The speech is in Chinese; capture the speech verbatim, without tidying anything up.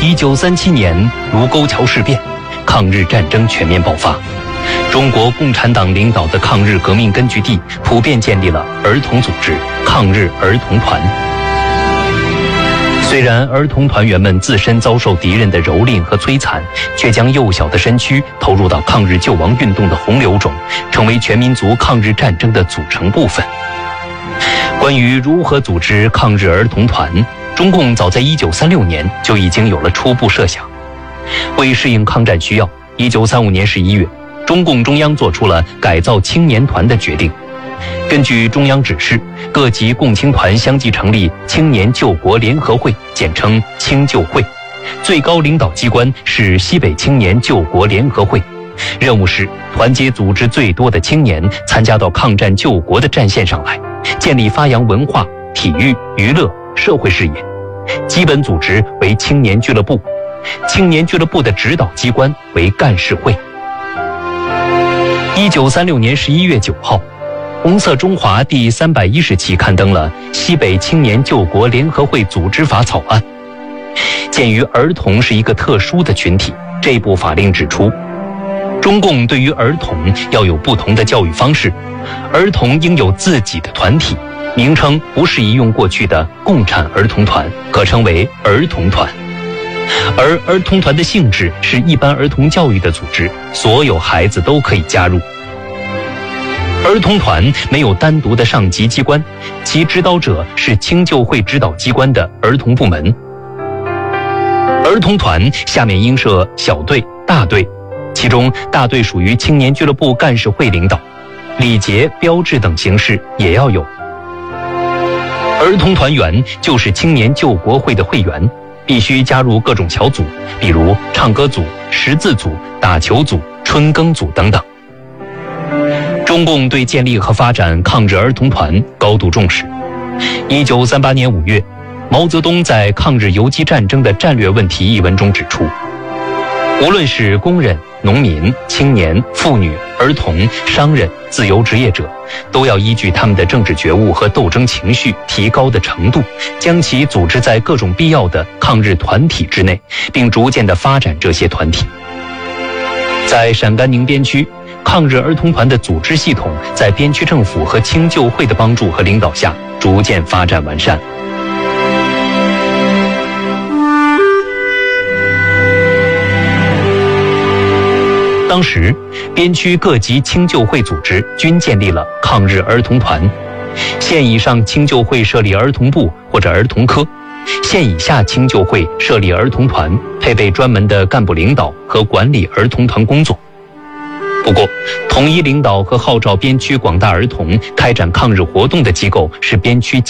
一九三七年卢沟桥事变，抗日战争全面爆发。中国共产党领导的抗日革命根据地普遍建立了儿童组织抗日儿童团。虽然儿童团员们自身遭受敌人的蹂躏和摧残，却将幼小的身躯投入到抗日救亡运动的洪流中，成为全民族抗日战争的组成部分。关于如何组织抗日儿童团，中共早在一九三六年就已经有了初步设想。为适应抗战需要，一九三五年十一月，中共中央做出了改造青年团的决定。根据中央指示，各级共青团相继成立青年救国联合会，简称青救会。最高领导机关是西北青年救国联合会，任务是团结组织最多的青年参加到抗战救国的战线上来，建立发扬文化、体育、娱乐、社会事业。基本组织为青年俱乐部，青年俱乐部的指导机关为干事会。一九三六年十一月九号，红色中华第三百一十期刊登了《西北青年救国联合会组织法》草案。鉴于儿童是一个特殊的群体，这部法令指出，中共对于儿童要有不同的教育方式，儿童应有自己的团体，名称不适宜用过去的共产儿童团，可称为儿童团。而儿童团的性质是一般儿童教育的组织，所有孩子都可以加入。儿童团没有单独的上级机关，其指导者是青救会指导机关的儿童部门。儿童团下面应设小队、大队，其中大队属于青年俱乐部干事会领导，礼节、标志等形式也要有。儿童团员就是青年救国会的会员，必须加入各种小组，比如唱歌组、识字组、打球组、春耕组等等。中共对建立和发展抗日儿童团高度重视。一九三八年五月，毛泽东在《抗日游击战争的战略问题》一文中指出，无论是工人、农民、青年、妇女、儿童、商人、自由职业者，都要依据他们的政治觉悟和斗争情绪提高的程度，将其组织在各种必要的抗日团体之内，并逐渐地发展这些团体。在陕甘宁边区，抗日儿童团的组织系统在边区政府和青救会的帮助和领导下，逐渐发展完善。当时，边区各级青救会组织均建立了抗日儿童团，县以上青救会设立儿童部或者儿童科，县以下青救会设立儿童团，配备专门的干部领导和管理儿童团工作。不过，统一领导和号召边区广大儿童开展抗日活动的机构是边区